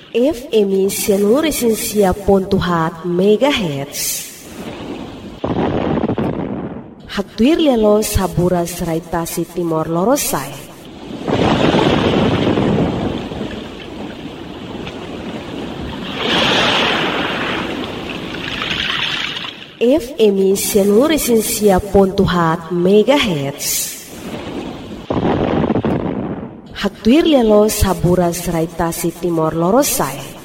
FM Sianuresensia.hat MHz. Haktuir lelo sabura serai tasi Timor Lorosai. FM Sianuresensia.hat MHz. Haktuir lelo sabura serai tasi Timor Lorosai.